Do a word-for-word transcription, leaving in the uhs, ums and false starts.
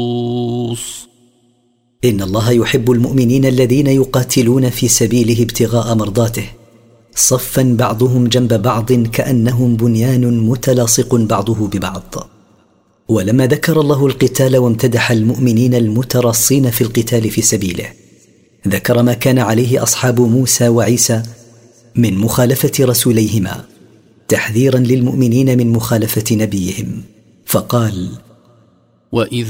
إن الله يحب المؤمنين الذين يقاتلون في سبيله ابتغاء مرضاته صفا بعضهم جنب بعض كأنهم بنيان متلاصق بعضه ببعض. ولما ذكر الله القتال وامتدح المؤمنين المترصين في القتال في سبيله ذكر ما كان عليه أصحاب موسى وعيسى من مخالفة رسوليهما تحذيرا للمؤمنين من مخالفة نبيهم، فقال: وإذ